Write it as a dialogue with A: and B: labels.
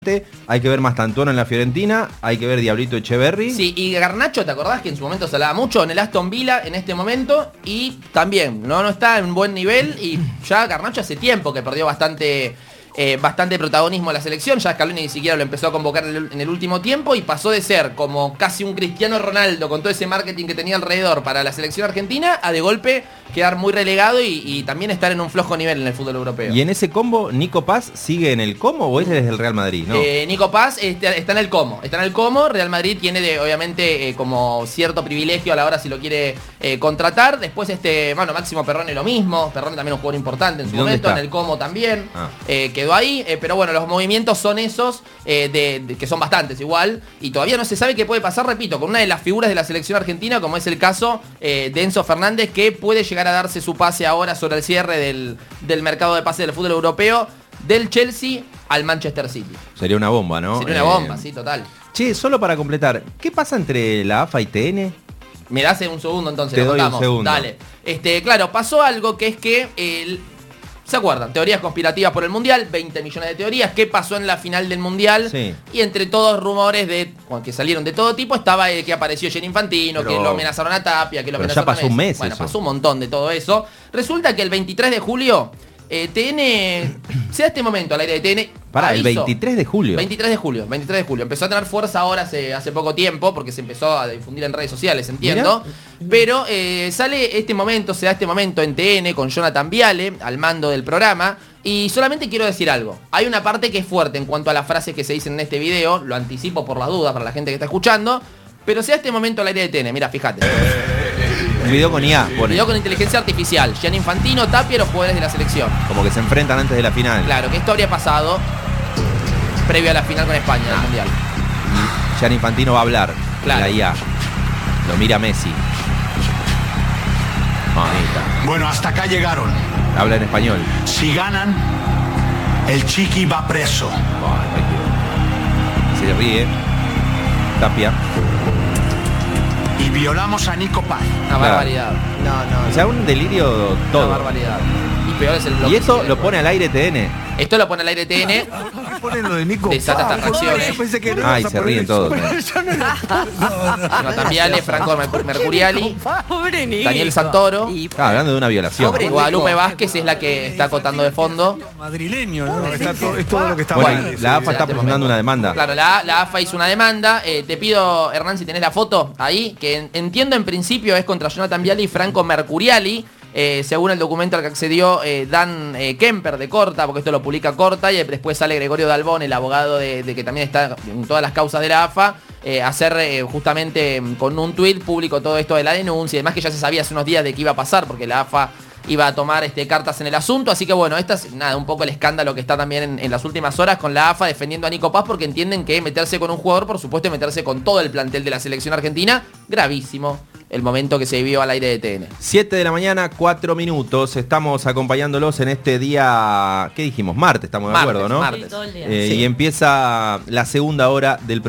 A: Hay que ver Mastantuono en la Fiorentina, hay que ver Diablito Echeverri.
B: Sí, y Garnacho, ¿te acordás que en su momento se hablaba mucho? En el Aston Villa en este momento, y también no está en buen nivel, y ya Garnacho hace tiempo que perdió bastante protagonismo en la selección. Ya Scaloni ni siquiera lo empezó a convocar en el último tiempo y pasó de ser como casi un Cristiano Ronaldo con todo ese marketing que tenía alrededor para la selección argentina a de golpe quedar muy relegado y también estar en un flojo nivel en el fútbol europeo.
A: Y en ese combo, ¿Nico Paz sigue en el Como o es desde el Real Madrid? ¿No?
B: Nico Paz está en el Como. Está en el Como. Real Madrid tiene obviamente como cierto privilegio a la hora si lo quiere contratar. Después Máximo Perrone lo mismo. Perrone también un jugador importante en su momento. En el Como también. Quedó ahí. Pero bueno, los movimientos son esos, que son bastantes igual. Y todavía no se sabe qué puede pasar, repito, con una de las figuras de la selección argentina, como es el caso de Enzo Fernández, que puede llegar a darse su pase ahora sobre el cierre del mercado de pase del fútbol europeo, del Chelsea al Manchester City.
A: Sería una bomba, ¿no?
B: Sería una bomba, sí, total.
A: Che, solo para completar, ¿qué pasa entre la AFA y TN?
B: Me das un segundo entonces.
A: Te doy un segundo.
B: Dale. Claro, pasó algo que es que ¿se acuerdan? Teorías conspirativas por el Mundial, 20 millones de teorías. ¿Qué pasó en la final del Mundial?
A: Sí.
B: Y entre todos rumores que salieron de todo tipo, estaba que apareció Gianni Infantino, que lo amenazaron a Tapia, que lo amenazaron
A: ya pasó un mes.
B: Bueno,
A: eso.
B: Pasó un montón de todo eso. Resulta que el 23 de julio, TN, se da este momento al aire de TN.
A: Pará, el 23 de julio.
B: 23 de julio. Empezó a tener fuerza ahora hace poco tiempo, porque se empezó a difundir en redes sociales, entiendo. Mirá. Pero se da este momento en TN con Jonathan Viale al mando del programa. Y solamente quiero decir algo. Hay una parte que es fuerte en cuanto a las frases que se dicen en este video. Lo anticipo por las dudas para la gente que está escuchando. Pero se da este momento al aire de TN. Mira, fíjate.
A: Un video con IA, pone.
B: Video con inteligencia artificial. Gianni Infantino, Tapia, los jugadores de la selección.
A: Como que se enfrentan antes de la final.
B: Claro, que esto habría pasado previo a la final con España, del Mundial.
A: Y Gianni Infantino va a hablar.
B: Claro.
A: La IA. Lo mira Messi. Mamita.
C: Bueno, hasta acá llegaron.
A: Habla en español.
C: Si ganan, el Chiqui va preso.
A: Se ríe. Tapia.
C: Y violamos a Nico Paz.
B: Una barbaridad. No.
A: O sea, un delirio todo.
B: Una barbaridad. Y peor es el
A: Y esto lo pone al aire TN.
B: Esto lo pone al aire TN.
D: Ponen lo de Nico.
B: Desata estas reacciones.
A: Ay, se ríen todos.
B: Jonathan Viale, Franco Mercuriali, Daniel Santoro.
A: Hablando de una violación.
B: Guadalupe Vázquez es la que está acotando de fondo.
D: Madrileño, ¿no? Es todo lo que está
A: Bueno,
D: mal.
A: la AFA está presentando una demanda.
B: Claro, la AFA hizo una demanda. Te pido, Hernán, si tenés la foto ahí, que entiendo en principio es contra Jonathan Viale y Franco Mercuriali. Según el documento al que accedió Dan Kemper de Corta, porque esto lo publica Corta, y después sale Gregorio Dalbón, el abogado de que también está en todas las causas de la AFA, hacer justamente con un tuit público todo esto de la denuncia y demás, que ya se sabía hace unos días de que iba a pasar, porque la AFA iba a tomar cartas en el asunto. Así que bueno, esta es un poco el escándalo que está también en las últimas horas con la AFA defendiendo a Nico Paz, porque entienden que meterse con un jugador, por supuesto, es meterse con todo el plantel de la selección argentina. Gravísimo el momento que se vivió al aire de TN.
A: 7 de la mañana, 4 minutos. Estamos acompañándolos en este día, ¿qué dijimos? Martes, estamos de acuerdo, ¿no?
B: Martes.
A: Y empieza la segunda hora del programa.